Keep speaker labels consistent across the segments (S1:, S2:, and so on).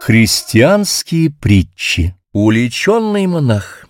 S1: Христианские притчи. Уличенный монах.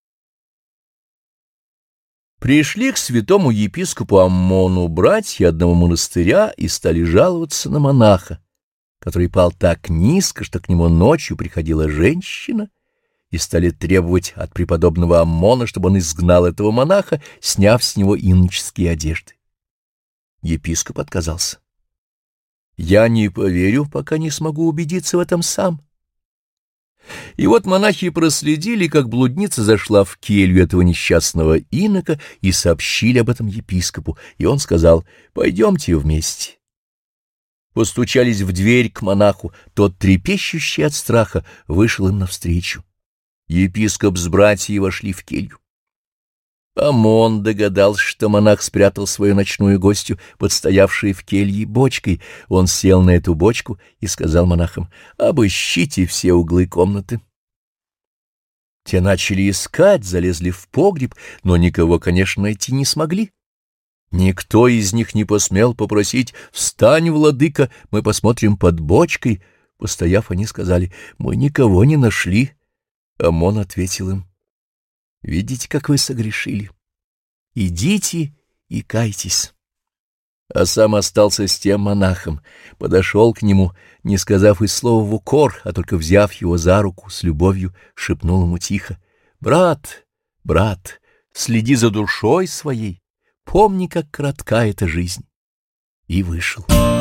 S1: Пришли к святому епископу Аммону братья одного монастыря и стали жаловаться на монаха, который пал так низко, что к нему ночью приходила женщина, и стали требовать от преподобного Аммона, чтобы он изгнал этого монаха, сняв с него иноческие одежды. Епископ отказался. «Я не поверю, пока не смогу убедиться в этом сам». И вот монахи проследили, как блудница зашла в келью этого несчастного инока, и сообщили об этом епископу, и он сказал: «Пойдемте вместе». Постучались в дверь к монаху, тот, трепещущий от страха, вышел им навстречу. Епископ с братьями вошли в келью. Аммон догадался, что монах спрятал свою ночную гостью под стоявшей в келье бочкой. Он сел на эту бочку и сказал монахам: «Обыщите все углы комнаты». Те начали искать, залезли в погреб, но никого, конечно, найти не смогли. Никто из них не посмел попросить: «Встань, владыка, мы посмотрим под бочкой». Постояв, они сказали: «Мы никого не нашли». Аммон ответил им: «Видите, как вы согрешили? Идите и кайтесь». А сам остался с тем монахом, подошел к нему, не сказав и слова в укор, а только взяв его за руку, с любовью шепнул ему тихо: «Брат, брат, следи за душой своей, помни, как коротка эта жизнь». И вышел.